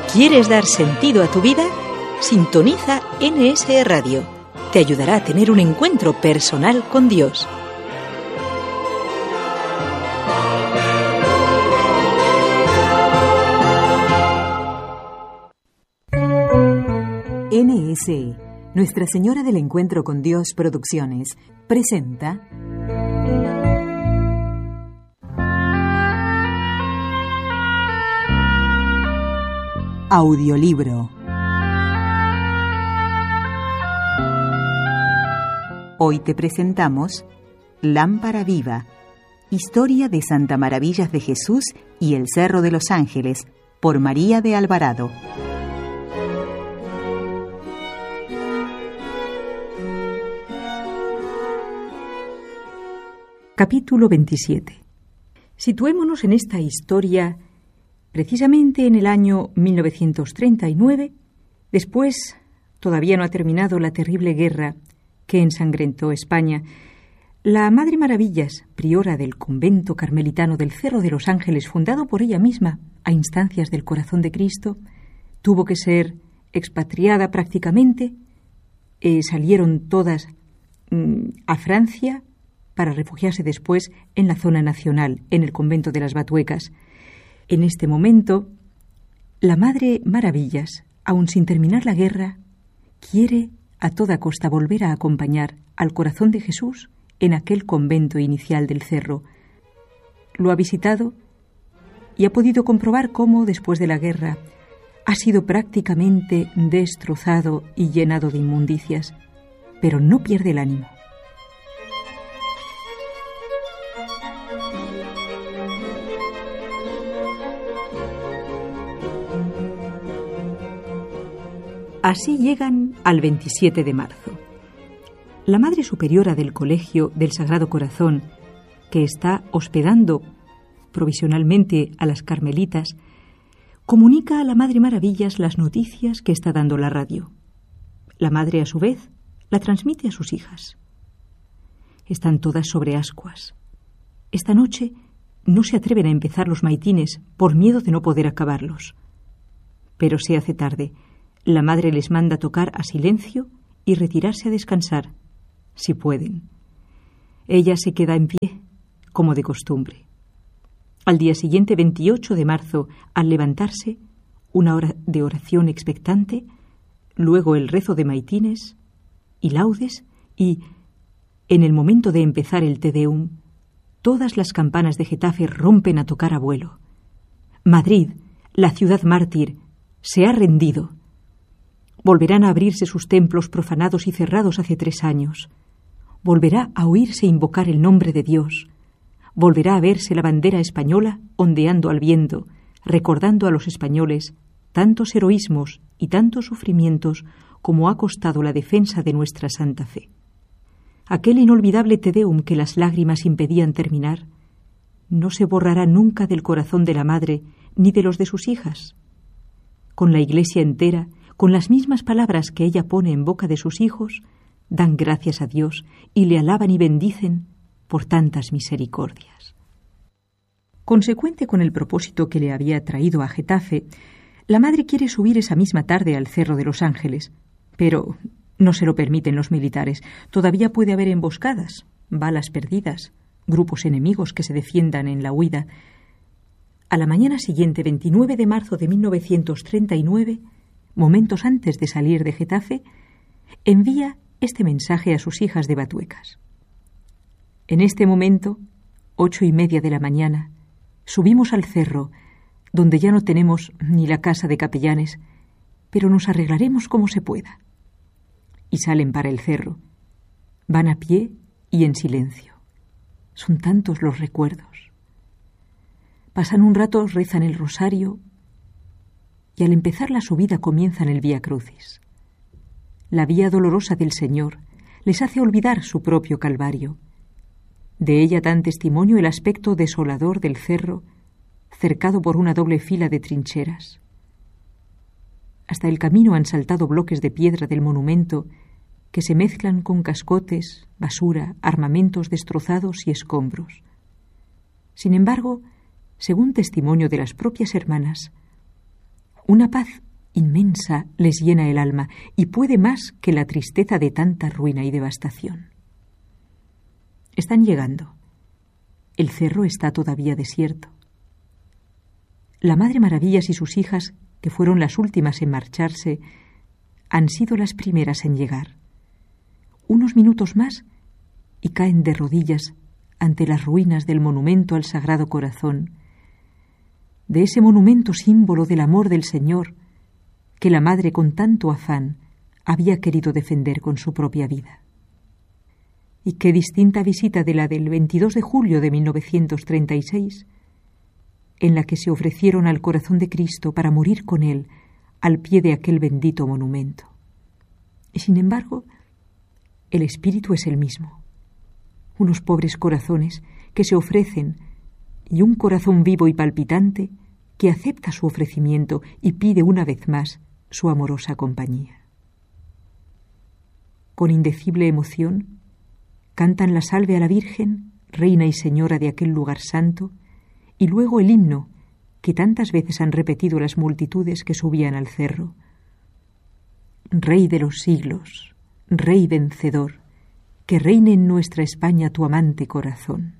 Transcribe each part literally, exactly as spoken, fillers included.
¿Quieres dar sentido a tu vida? Sintoniza N S E Radio. Te ayudará a tener un encuentro personal con Dios. N S E, Nuestra Señora del Encuentro con Dios Producciones, presenta Audiolibro. Hoy te presentamos Lámpara Viva, historia de Santa Maravillas de Jesús y el Cerro de los Ángeles, por María de Alvarado. Capítulo veintisiete. Situémonos en esta historia precisamente en el año mil novecientos treinta y nueve, después todavía no ha terminado la terrible guerra que ensangrentó España. La Madre Maravillas, priora del convento carmelitano del Cerro de los Ángeles, fundado por ella misma a instancias del Corazón de Cristo, tuvo que ser expatriada prácticamente. Eh, salieron todas mm, a Francia para refugiarse después en la zona nacional, en el convento de las Batuecas. En este momento, la Madre Maravillas, aun sin terminar la guerra, quiere a toda costa volver a acompañar al corazón de Jesús en aquel convento inicial del Cerro. Lo ha visitado y ha podido comprobar cómo, después de la guerra, ha sido prácticamente destrozado y llenado de inmundicias, pero no pierde el ánimo. Así llegan al veintisiete de marzo. La Madre Superiora del Colegio del Sagrado Corazón, que está hospedando provisionalmente a las carmelitas, comunica a la Madre Maravillas las noticias que está dando la radio. La Madre, a su vez, la transmite a sus hijas. Están todas sobre ascuas. Esta noche no se atreven a empezar los maitines por miedo de no poder acabarlos. Pero se hace tarde. La Madre les manda tocar a silencio y retirarse a descansar, si pueden. Ella se queda en pie, como de costumbre. Al día siguiente, veintiocho de marzo, al levantarse, una hora de oración expectante, luego el rezo de maitines y laudes, y, en el momento de empezar el Te Deum, todas las campanas de Getafe rompen a tocar a vuelo. Madrid, la ciudad mártir, se ha rendido. Volverán a abrirse sus templos profanados y cerrados hace tres años. Volverá a oírse invocar el nombre de Dios. Volverá a verse la bandera española ondeando al viento, recordando a los españoles tantos heroísmos y tantos sufrimientos como ha costado la defensa de nuestra santa fe. Aquel inolvidable Te Deum que las lágrimas impedían terminar no se borrará nunca del corazón de la Madre ni de los de sus hijas. Con la Iglesia entera, con las mismas palabras que ella pone en boca de sus hijos, dan gracias a Dios y le alaban y bendicen por tantas misericordias. Consecuente con el propósito que le había traído a Getafe, la Madre quiere subir esa misma tarde al Cerro de los Ángeles, pero no se lo permiten los militares. Todavía puede haber emboscadas, balas perdidas, grupos enemigos que se defiendan en la huida. A la mañana siguiente, veintinueve de marzo de mil novecientos treinta y nueve, momentos antes de salir de Getafe, envía este mensaje a sus hijas de Batuecas. En este momento, ocho y media de la mañana, subimos al cerro, donde ya no tenemos ni la casa de capellanes, pero nos arreglaremos como se pueda. Y salen para el cerro. Van a pie y en silencio. Son tantos los recuerdos. Pasan un rato, rezan el rosario, y al empezar la subida comienzan el Vía Crucis. La vía dolorosa del Señor les hace olvidar su propio Calvario. De ella dan testimonio el aspecto desolador del cerro, cercado por una doble fila de trincheras. Hasta el camino han saltado bloques de piedra del monumento que se mezclan con cascotes, basura, armamentos destrozados y escombros. Sin embargo, según testimonio de las propias hermanas, Una paz inmensa les llena el alma y puede más que la tristeza de tanta ruina y devastación. Están llegando. El cerro está todavía desierto. La Madre Maravillas y sus hijas, que fueron las últimas en marcharse, han sido las primeras en llegar. Unos minutos más y caen de rodillas ante las ruinas del monumento al Sagrado Corazón, de ese monumento símbolo del amor del Señor que la Madre con tanto afán había querido defender con su propia vida. Y qué distinta visita de la del veintidós de julio de mil novecientos treinta y seis, en la que se ofrecieron al corazón de Cristo para morir con él al pie de aquel bendito monumento. Y sin embargo, el espíritu es el mismo. Unos pobres corazones que se ofrecen y un corazón vivo y palpitante que acepta su ofrecimiento y pide una vez más su amorosa compañía. Con indecible emoción, cantan la salve a la Virgen, Reina y Señora de aquel lugar santo, y luego el himno que tantas veces han repetido las multitudes que subían al cerro. Rey de los siglos, Rey vencedor, que reine en nuestra España tu amante corazón.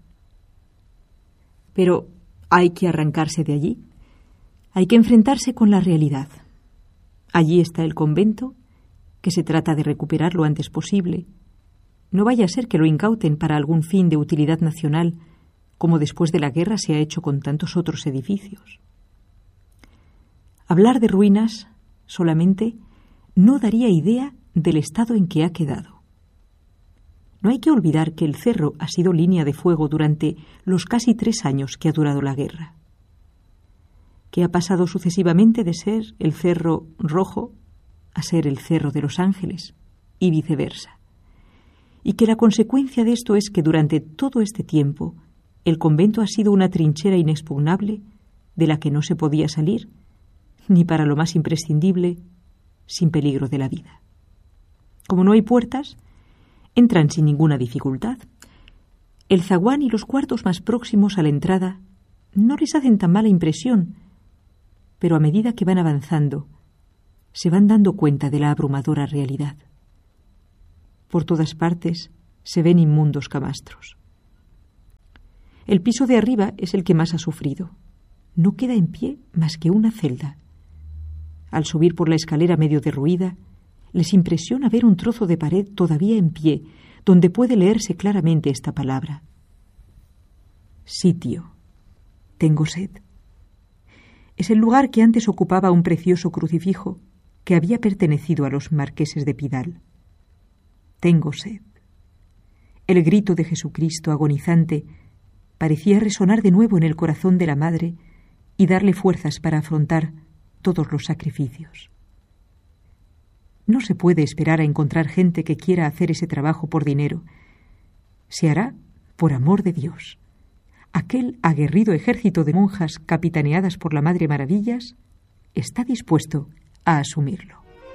Pero hay que arrancarse de allí. Hay que enfrentarse con la realidad. Allí está el convento, que se trata de recuperar lo antes posible. No vaya a ser que lo incauten para algún fin de utilidad nacional, como después de la guerra se ha hecho con tantos otros edificios. Hablar de ruinas solamente no daría idea del estado en que ha quedado. No hay que olvidar que el cerro ha sido línea de fuego durante los casi tres años que ha durado la guerra, que ha pasado sucesivamente de ser el Cerro Rojo a ser el Cerro de los Ángeles y viceversa, y que la consecuencia de esto es que durante todo este tiempo el convento ha sido una trinchera inexpugnable de la que no se podía salir, ni para lo más imprescindible, sin peligro de la vida. Como no hay puertas, entran sin ninguna dificultad. El zaguán y los cuartos más próximos a la entrada no les hacen tan mala impresión, pero a medida que van avanzando, se van dando cuenta de la abrumadora realidad. Por todas partes se ven inmundos camastros. El piso de arriba es el que más ha sufrido. No queda en pie más que una celda. Al subir por la escalera medio derruida, les impresiona ver un trozo de pared todavía en pie, donde puede leerse claramente esta palabra: sitio. Tengo sed. Es el lugar que antes ocupaba un precioso crucifijo que había pertenecido a los marqueses de Pidal. Tengo sed. El grito de Jesucristo agonizante parecía resonar de nuevo en el corazón de la madre y darle fuerzas para afrontar todos los sacrificios. No se puede esperar a encontrar gente que quiera hacer ese trabajo por dinero. Se hará por amor de Dios. Aquel aguerrido ejército de monjas capitaneadas por la Madre Maravillas está dispuesto a asumirlo.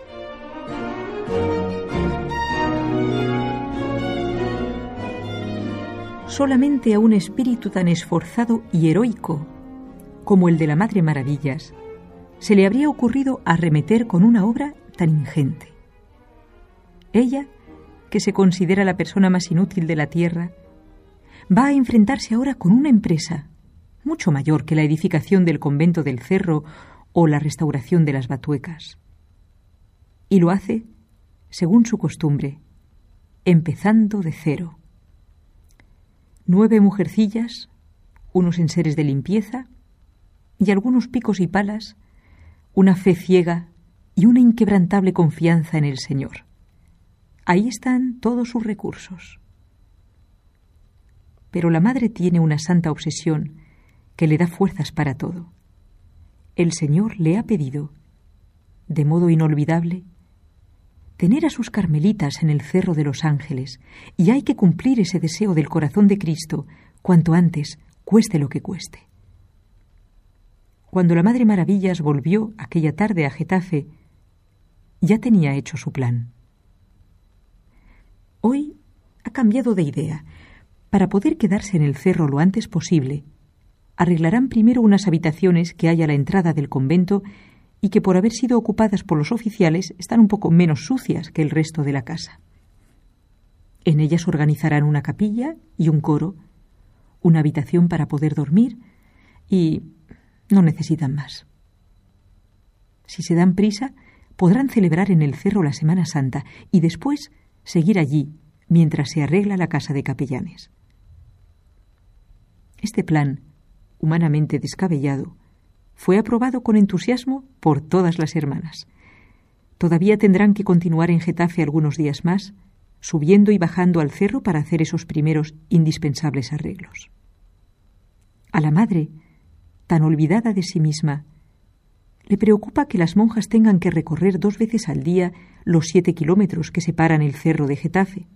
Solamente a un espíritu tan esforzado y heroico como el de la Madre Maravillas se le habría ocurrido arremeter con una obra tan ingente. Ella, que se considera la persona más inútil de la tierra, va a enfrentarse ahora con una empresa mucho mayor que la edificación del convento del Cerro o la restauración de las Batuecas. Y lo hace, según su costumbre, empezando de cero. Nueve mujercillas, unos enseres de limpieza y algunos picos y palas, una fe ciega y una inquebrantable confianza en el Señor. Ahí están todos sus recursos. Pero la madre tiene una santa obsesión que le da fuerzas para todo. El Señor le ha pedido, de modo inolvidable, tener a sus carmelitas en el Cerro de los Ángeles, y hay que cumplir ese deseo del corazón de Cristo cuanto antes, cueste lo que cueste. Cuando la Madre Maravillas volvió aquella tarde a Getafe, ya tenía hecho su plan. Hoy ha cambiado de idea. Para poder quedarse en el cerro lo antes posible, arreglarán primero unas habitaciones que hay a la entrada del convento y que por haber sido ocupadas por los oficiales están un poco menos sucias que el resto de la casa. En ellas organizarán una capilla y un coro, una habitación para poder dormir y no necesitan más. Si se dan prisa, podrán celebrar en el cerro la Semana Santa y después seguir allí mientras se arregla la casa de capellanes. Este plan, humanamente descabellado, fue aprobado con entusiasmo por todas las hermanas. Todavía tendrán que continuar en Getafe algunos días más, subiendo y bajando al cerro para hacer esos primeros indispensables arreglos. A la madre, tan olvidada de sí misma, le preocupa que las monjas tengan que recorrer dos veces al día los siete kilómetros que separan el cerro de Getafe.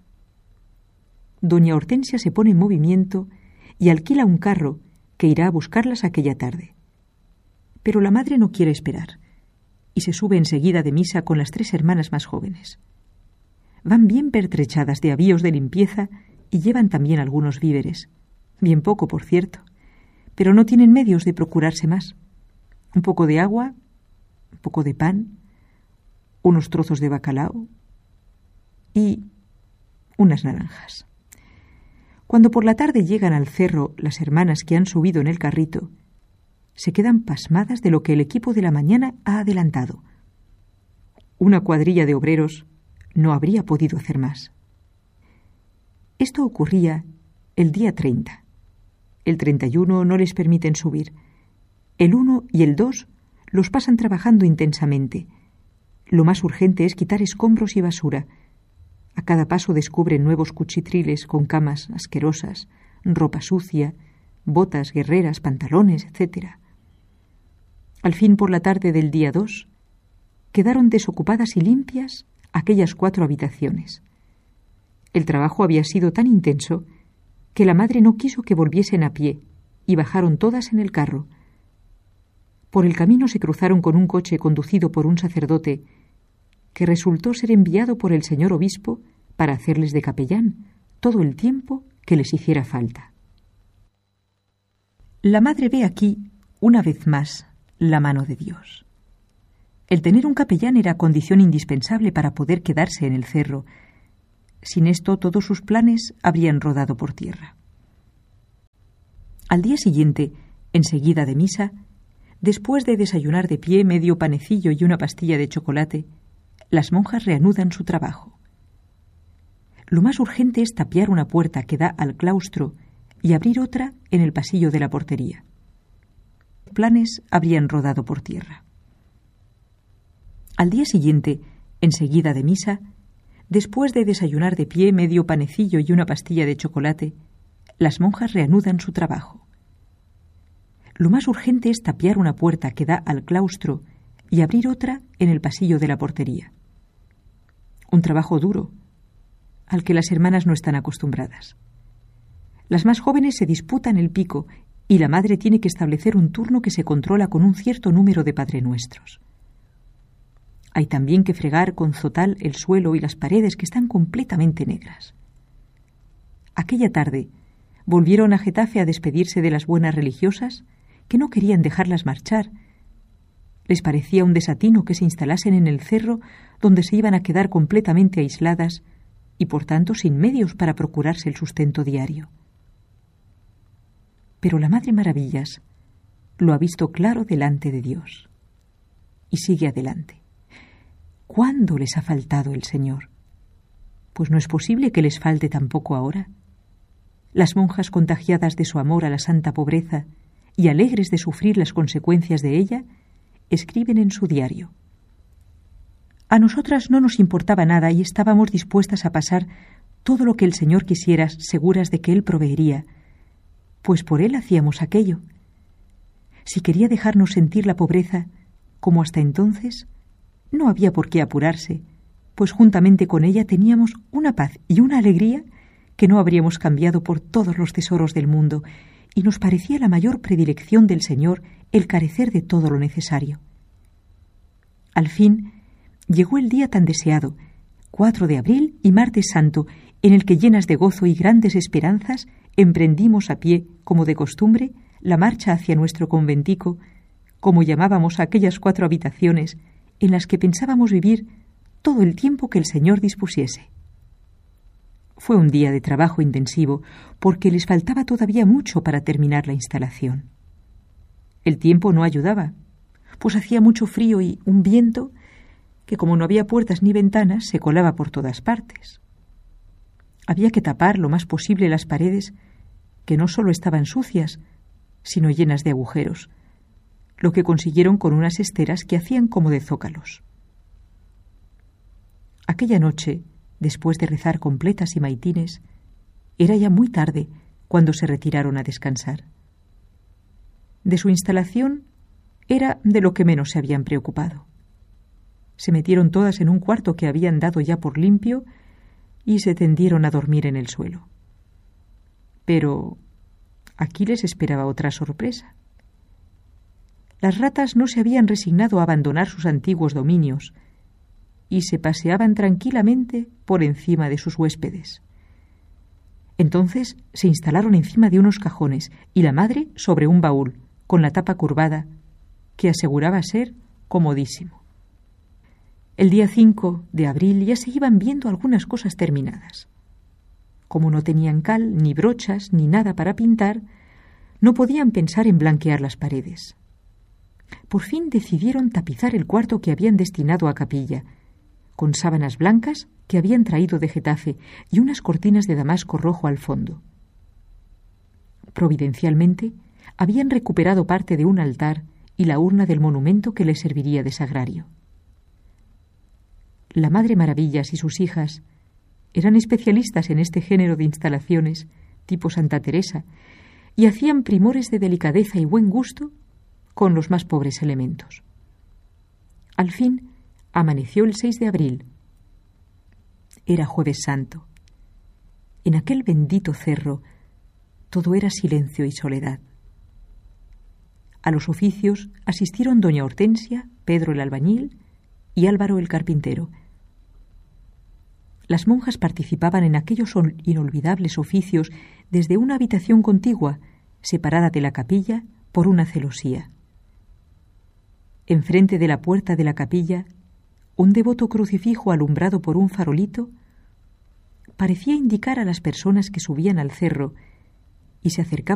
Doña Hortensia se pone en movimiento y alquila un carro que irá a buscarlas aquella tarde. Pero la madre no quiere esperar y se sube enseguida de misa con las tres hermanas más jóvenes. Van bien pertrechadas de avíos de limpieza y llevan también algunos víveres. Bien poco, por cierto, pero no tienen medios de procurarse más. Un poco de agua, un poco de pan, unos trozos de bacalao y unas naranjas. Cuando por la tarde llegan al cerro las hermanas que han subido en el carrito, se quedan pasmadas de lo que el equipo de la mañana ha adelantado. Una cuadrilla de obreros no habría podido hacer más. Esto ocurría el día treinta. El treinta y uno no les permiten subir. El uno y el dos los pasan trabajando intensamente. Lo más urgente es quitar escombros y basura. A cada paso descubren nuevos cuchitriles con camas asquerosas, ropa sucia, botas guerreras, pantalones, etcétera. Al fin, por la tarde del día dos, quedaron desocupadas y limpias aquellas cuatro habitaciones. El trabajo había sido tan intenso que la madre no quiso que volviesen a pie y bajaron todas en el carro. Por el camino se cruzaron con un coche conducido por un sacerdote que resultó ser enviado por el señor obispo para hacerles de capellán todo el tiempo que les hiciera falta. La madre ve aquí, una vez más, la mano de Dios. El tener un capellán era condición indispensable para poder quedarse en el cerro. Sin esto, todos sus planes habrían rodado por tierra. Al día siguiente, enseguida de misa, después de desayunar de pie medio panecillo y una pastilla de chocolate, las monjas reanudan su trabajo. Lo más urgente es tapiar una puerta que da al claustro y abrir otra en el pasillo de la portería. Los planes habrían rodado por tierra. Al día siguiente, enseguida de misa, después de desayunar de pie medio panecillo y una pastilla de chocolate, las monjas reanudan su trabajo. Lo más urgente es tapiar una puerta que da al claustro y abrir otra en el pasillo de la portería. Un trabajo duro, al que las hermanas no están acostumbradas. Las más jóvenes se disputan el pico y la madre tiene que establecer un turno que se controla con un cierto número de padrenuestros. Hay también que fregar con zotal el suelo y las paredes que están completamente negras. Aquella tarde volvieron a Getafe a despedirse de las buenas religiosas que no querían dejarlas marchar. Les parecía un desatino que se instalasen en el cerro donde se iban a quedar completamente aisladas y por tanto sin medios para procurarse el sustento diario. Pero la Madre Maravillas lo ha visto claro delante de Dios y sigue adelante. ¿Cuándo les ha faltado el Señor? Pues no es posible que les falte tampoco ahora. Las monjas, contagiadas de su amor a la santa pobreza y alegres de sufrir las consecuencias de ella, escriben en su diario: a nosotras no nos importaba nada y estábamos dispuestas a pasar todo lo que el Señor quisiera, seguras de que Él proveería, pues por Él hacíamos aquello. Si quería dejarnos sentir la pobreza, como hasta entonces, no había por qué apurarse, pues juntamente con ella teníamos una paz y una alegría que no habríamos cambiado por todos los tesoros del mundo, y nos parecía la mayor predilección del Señor el carecer de todo lo necesario. Al fin, llegó el día tan deseado, cuatro de abril y martes santo, en el que, llenas de gozo y grandes esperanzas, emprendimos a pie, como de costumbre, la marcha hacia nuestro conventico, como llamábamos a aquellas cuatro habitaciones en las que pensábamos vivir todo el tiempo que el Señor dispusiese. Fue un día de trabajo intensivo porque les faltaba todavía mucho para terminar la instalación. El tiempo no ayudaba, pues hacía mucho frío y un viento que, como no había puertas ni ventanas, se colaba por todas partes. Había que tapar lo más posible las paredes, que no solo estaban sucias, sino llenas de agujeros, lo que consiguieron con unas esteras que hacían como de zócalos. Aquella noche, después de rezar completas y maitines, era ya muy tarde cuando se retiraron a descansar. De su instalación era de lo que menos se habían preocupado. Se metieron todas en un cuarto que habían dado ya por limpio y se tendieron a dormir en el suelo. Pero aquí les esperaba otra sorpresa. Las ratas no se habían resignado a abandonar sus antiguos dominios y se paseaban tranquilamente por encima de sus huéspedes. Entonces se instalaron encima de unos cajones y la madre sobre un baúl, con la tapa curvada, que aseguraba ser comodísimo. El día cinco de abril ya se iban viendo algunas cosas terminadas. Como no tenían cal, ni brochas, ni nada para pintar, no podían pensar en blanquear las paredes. Por fin decidieron tapizar el cuarto que habían destinado a capilla, con sábanas blancas que habían traído de Getafe y unas cortinas de damasco rojo al fondo. Providencialmente, habían recuperado parte de un altar y la urna del monumento que les serviría de sagrario. La Madre Maravillas y sus hijas eran especialistas en este género de instalaciones, tipo Santa Teresa, y hacían primores de delicadeza y buen gusto con los más pobres elementos. Al fin, amaneció el seis de abril. Era Jueves Santo. En aquel bendito cerro todo era silencio y soledad. A los oficios asistieron doña Hortensia, Pedro el albañil y Álvaro el carpintero. Las monjas participaban en aquellos inolvidables oficios desde una habitación contigua, separada de la capilla por una celosía. Enfrente de la puerta de la capilla, un devoto crucifijo alumbrado por un farolito parecía indicar a las personas que subían al cerro y se acercaban